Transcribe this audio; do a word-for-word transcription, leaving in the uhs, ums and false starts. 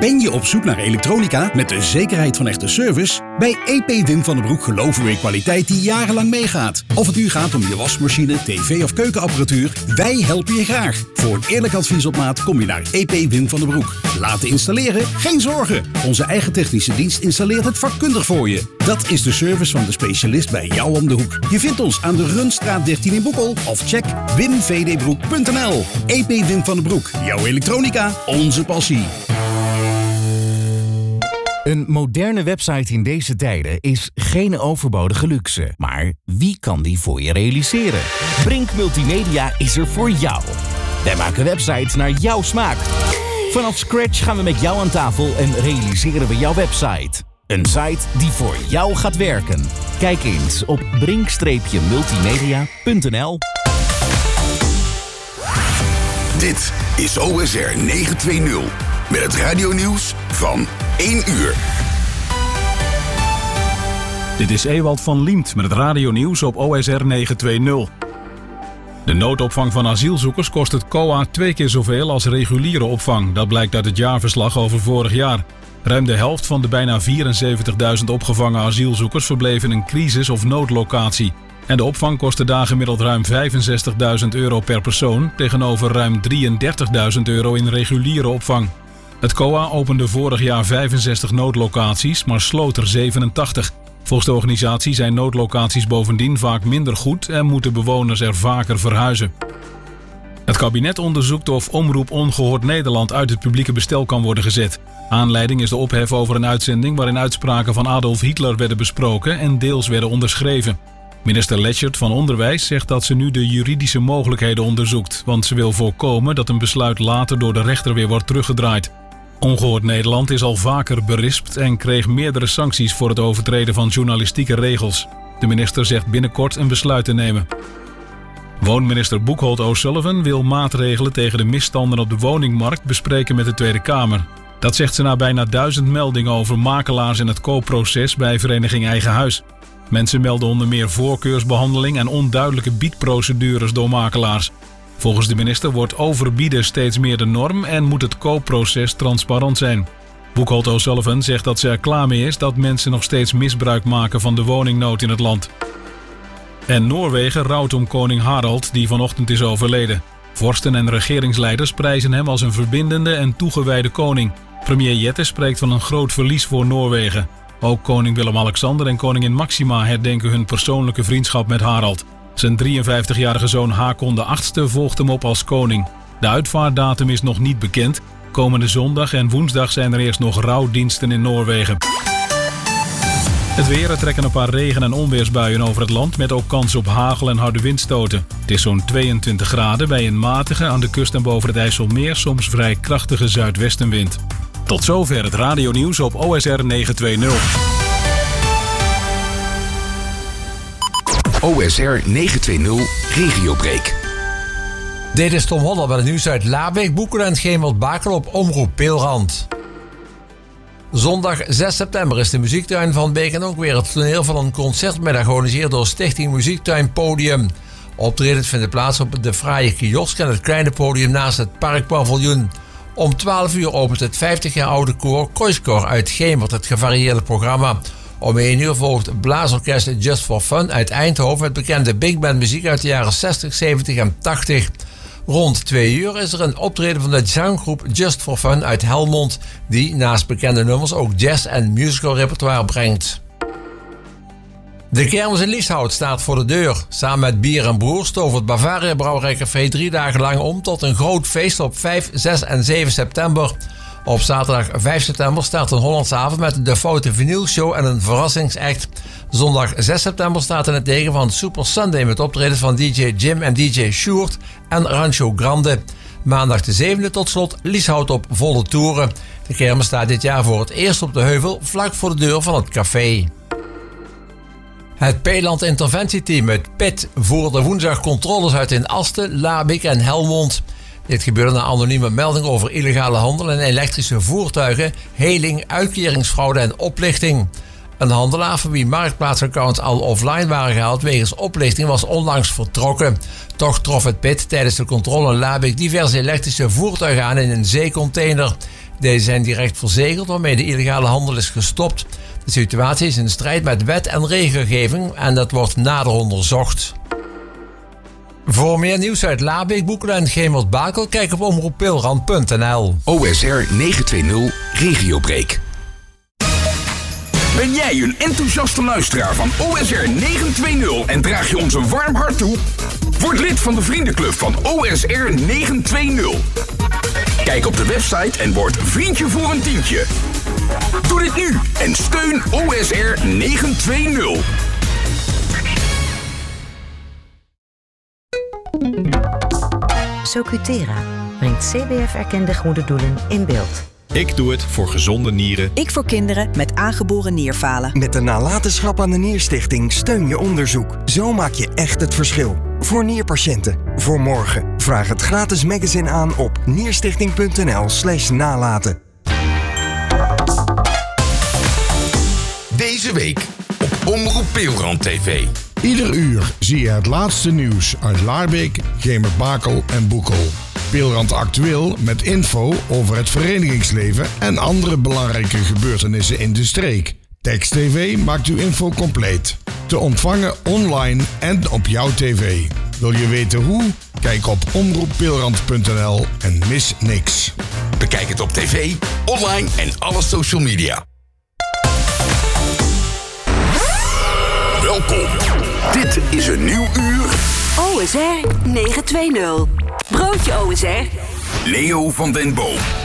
Ben je op zoek naar elektronica met de zekerheid van echte service? Bij E P Wim van den Broek geloven we in kwaliteit die jarenlang meegaat. Of het nu gaat om je wasmachine, tv of keukenapparatuur, wij helpen je graag. Voor een eerlijk advies op maat kom je naar E P Wim van den Broek. Laten installeren? Geen zorgen. Onze eigen technische dienst installeert het vakkundig voor je. Dat is de service van de specialist bij jou om de hoek. Je vindt ons aan de Runstraat dertien in Boekel of check wim v d broek punt n l. E P Wim van den Broek. Jouw elektronica, onze passie. Een moderne website in deze tijden is geen overbodige luxe. Maar wie kan die voor je realiseren? Brink Multimedia is er voor jou. Wij maken websites naar jouw smaak. Vanaf scratch gaan we met jou aan tafel en realiseren we jouw website. Een site die voor jou gaat werken. Kijk eens op brink multimedia punt n l. Dit is O S R negenhonderdtwintig met het radionieuws van één uur. Dit is Ewald van Liemt met het radionieuws op O S R negenhonderdtwintig. De noodopvang van asielzoekers kost het C O A twee keer zoveel als reguliere opvang. Dat blijkt uit het jaarverslag over vorig jaar. Ruim de helft van de bijna vierenzeventigduizend opgevangen asielzoekers verbleef in een crisis- of noodlocatie. En de opvang kostte daar gemiddeld ruim vijfenzestigduizend euro per persoon tegenover ruim drieëndertigduizend euro in reguliere opvang. Het C O A opende vorig jaar vijfenzestig noodlocaties, maar sloot er zevenentachtig. Volgens de organisatie zijn noodlocaties bovendien vaak minder goed en moeten bewoners er vaker verhuizen. Het kabinet onderzoekt of Omroep Ongehoord Nederland uit het publieke bestel kan worden gezet. Aanleiding is de ophef over een uitzending waarin uitspraken van Adolf Hitler werden besproken en deels werden onderschreven. Minister Leschert van Onderwijs zegt dat ze nu de juridische mogelijkheden onderzoekt, want ze wil voorkomen dat een besluit later door de rechter weer wordt teruggedraaid. Ongehoord Nederland is al vaker berispt en kreeg meerdere sancties voor het overtreden van journalistieke regels. De minister zegt binnenkort een besluit te nemen. Woonminister Boekholt O'Sullivan wil maatregelen tegen de misstanden op de woningmarkt bespreken met de Tweede Kamer. Dat zegt ze na bijna duizend meldingen over makelaars in het koopproces bij Vereniging Eigen Huis. Mensen melden onder meer voorkeursbehandeling en onduidelijke biedprocedures door makelaars. Volgens de minister wordt overbieden steeds meer de norm en moet het koopproces transparant zijn. Boekholt O'Sullivan zegt dat ze er klaar mee is dat mensen nog steeds misbruik maken van de woningnood in het land. En Noorwegen rouwt om koning Harald, die vanochtend is overleden. Vorsten en regeringsleiders prijzen hem als een verbindende en toegewijde koning. Premier Jette spreekt van een groot verlies voor Noorwegen. Ook koning Willem-Alexander en koningin Maxima herdenken hun persoonlijke vriendschap met Harald. Zijn drieënvijftigjarige zoon Hakon de achtste volgt hem op als koning. De uitvaartdatum is nog niet bekend. Komende zondag en woensdag zijn er eerst nog rouwdiensten in Noorwegen. Het weer, er trekken een paar regen- en onweersbuien over het land met ook kans op hagel en harde windstoten. Het is zo'n tweeëntwintig graden bij een matige, aan de kust en boven het IJsselmeer soms vrij krachtige zuidwestenwind. Tot zover het radionieuws op O S R negenhonderdtwintig. O S R negenhonderdtwintig Regiobreak. Dit is Tom Holler met het nieuws uit Labeek, Boekelen en Gemert-Bakel op Omroep Peelrand. Zondag zes september is de muziektuin van Beek en ook weer het toneel van een concertmiddag georganiseerd door Stichting Muziektuin Podium. Optredens vinden plaats op de fraaie kiosk en het kleine podium naast het Parkpaviljoen. Om twaalf uur opent het vijftig jaar oude koor Koiskor uit Gemert het gevarieerde programma. Om één uur volgt Blaasorkest Just for Fun uit Eindhoven met bekende big band muziek uit de jaren zestig, zeventig en tachtig. Rond twee uur is er een optreden van de zanggroep Just for Fun uit Helmond, die naast bekende nummers ook jazz en musical repertoire brengt. De kermis in Lieshout staat voor de deur. Samen met Bier en Broers tovert Bavaria Brouwerij Café drie dagen lang om tot een groot feest op vijf, zes en zeven september. Op zaterdag vijf september start een Hollandse avond met de Foute Vinyl Show en een verrassingsact. Zondag zes september staat in het teken van Super Sunday met optredens van D J Jim en D J Sjoerd en Rancho Grande. Maandag de zevende tot slot Lieshout op volle toeren. De kermis staat dit jaar voor het eerst op de heuvel vlak voor de deur van het café. Het Peeland Interventieteam, het P I T, voerde woensdag controles uit in Asten, Labeek en Helmond. Dit gebeurde na anonieme melding over illegale handel in elektrische voertuigen, heling, uitkeringsfraude en oplichting. Een handelaar voor wie marktplaatsaccounts al offline waren gehaald wegens oplichting was onlangs vertrokken. Toch trof het P I T tijdens de controle in Labeek diverse elektrische voertuigen aan in een zeecontainer. Deze zijn direct verzegeld, waarmee de illegale handel is gestopt. De situatie is in strijd met wet en regelgeving en dat wordt nader onderzocht. Voor meer nieuws uit Laabeek, Boekelen en Gemert-Bakel, kijk op omroep pilrand punt n l. O S R negenhonderdtwintig Regiobreak. Ben jij een enthousiaste luisteraar van O S R negenhonderdtwintig en draag je ons een warm hart toe? Word lid van de vriendenclub van O S R negenhonderdtwintig. Kijk op de website en word vriendje voor een tientje. Doe dit nu en steun O S R negenhonderdtwintig. Socutera brengt C B F-erkende goede doelen in beeld. Ik doe het voor gezonde nieren. Ik voor kinderen met aangeboren nierfalen. Met de nalatenschap aan de Nierstichting steun je onderzoek. Zo maak je echt het verschil. Voor nierpatiënten. Voor morgen. Vraag het gratis magazine aan op nierstichting.nl slash nalaten. Deze week op Omroep Pilrand T V. Ieder uur zie je het laatste nieuws uit Laarbeek, Gemert-Bakel en Boekel. Pilrand Actueel met info over het verenigingsleven en andere belangrijke gebeurtenissen in de streek. Text T V maakt uw info compleet. Te ontvangen online en op jouw tv. Wil je weten hoe? Kijk op omroep pilrand punt n l en mis niks. Bekijk het op tv, online en alle social media. Welkom. Dit is een nieuw uur. O S R negenhonderdtwintig. Broodje O S R. Leo van den Boom.